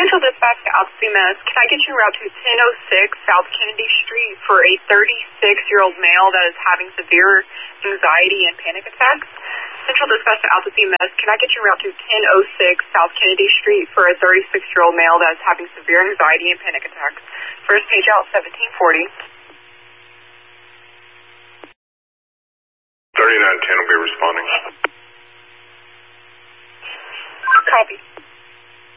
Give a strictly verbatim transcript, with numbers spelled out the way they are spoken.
Central Dispatch to Alpha C M S. Can I get you en route to ten oh six South Kennedy Street for a thirty-six-year-old male that is having severe anxiety and panic attacks? Central Dispatch to Alpha C M S. Can I get you en route to ten oh six South Kennedy Street for a thirty-six-year-old male that is having severe anxiety and panic attacks? First page out, seventeen forty. thirty-nine ten will be responding.